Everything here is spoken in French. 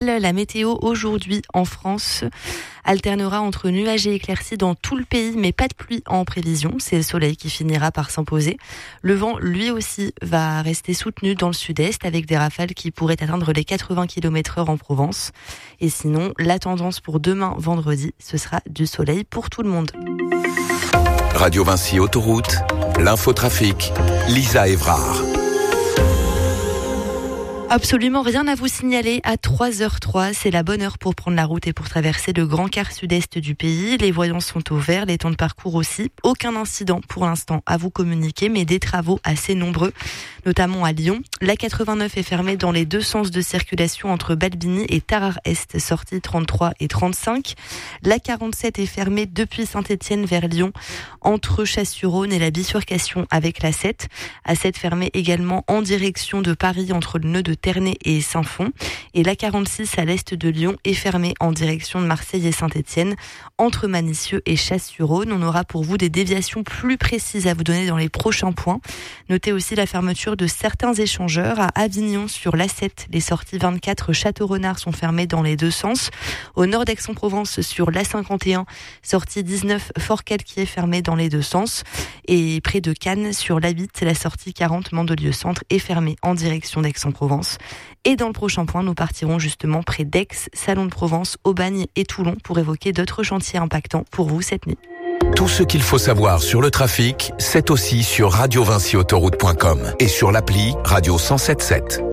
La météo aujourd'hui en France alternera entre nuages et éclaircies dans tout le pays, mais pas de pluie en prévision. C'est le soleil qui finira par s'imposer. Le vent, lui aussi, va rester soutenu dans le sud-est avec des rafales qui pourraient atteindre les 80 km/h en Provence. Et sinon, la tendance pour demain, vendredi, ce sera du soleil pour tout le monde. Radio Vinci Autoroute, l'infotrafic, Lisa Évrard. Absolument rien à vous signaler à 3h03. C'est la bonne heure pour prendre la route et pour traverser le grand quart sud-est du pays. Les voyants sont au vert, les temps de parcours aussi. Aucun incident pour l'instant à vous communiquer, mais des travaux assez nombreux, notamment à Lyon. La 89 est fermée dans les deux sens de circulation entre Balbigny et Tarare-Est, sortie 33 et 35. La 47 est fermée depuis Saint-Étienne vers Lyon, entre Chasse-sur-Rhône et la bifurcation avec la 7. A7 fermée également en direction de Paris entre le nœud de Ternay et Saint-Fond. Et la 46 à l'est de Lyon est fermée en direction de Marseille et Saint-Étienne, entre Manicieux et Chasse-sur-Rhône. On aura pour vous des déviations plus précises à vous donner dans les prochains points. Notez aussi la fermeture de certains échangeurs à Avignon sur l'A7. Les sorties 24 Château-Renard sont fermées dans les deux sens. Au nord d'Aix-en-Provence sur l'A51, sortie 19 Fort-Calquier qui est fermée dans les deux sens. Et près de Cannes sur l'A8, la sortie 40 Mandelieu-Centre est fermée en direction d'Aix-en-Provence. Et dans le prochain point, nous partirons justement près d'Aix, Salon de Provence, Aubagne et Toulon pour évoquer d'autres chantiers impactants pour vous cette nuit. Tout ce qu'il faut savoir sur le trafic, c'est aussi sur radiovinciautoroute.com et sur l'appli Radio 107.7.